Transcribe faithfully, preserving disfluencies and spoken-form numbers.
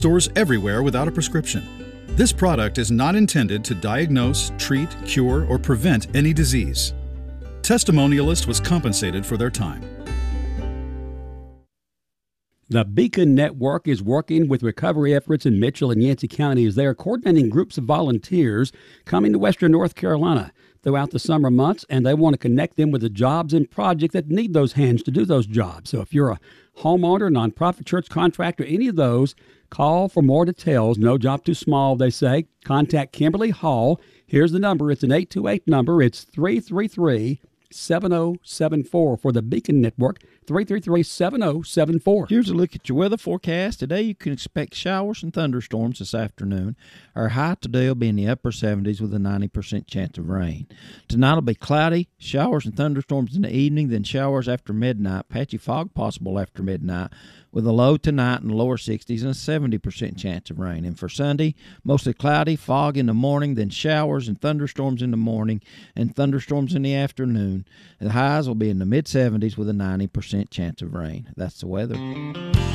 Stores everywhere without a prescription. This product is not intended to diagnose, treat, cure, or prevent any disease. Testimonialist was compensated for their time. The Beacon Network is working with recovery efforts in Mitchell and Yancey counties. They are coordinating groups of volunteers coming to Western North Carolina throughout the summer months, and they want to connect them with the jobs and projects that need those hands to do those jobs. So if you're a homeowner, nonprofit, church contractor, any of those, call for more details. No job too small, they say. Contact Kimberly Hall. Here's the number. It's an eight two eight number. It's three three three, seven oh seven four for the Beacon Network, three three three, seven oh seven four. Here's a look at your weather forecast. Today you can expect showers and thunderstorms this afternoon. Our high today will be in the upper seventies with a ninety percent chance of rain. Tonight will be cloudy, showers and thunderstorms in the evening, then showers after midnight. Patchy fog possible after midnight with a low tonight in the lower sixties and a seventy percent chance of rain. And for Sunday, mostly cloudy, fog in the morning, then showers and thunderstorms in the morning and thunderstorms in the afternoon. The highs will be in the mid seventies with a ninety percent chance of rain. That's the weather.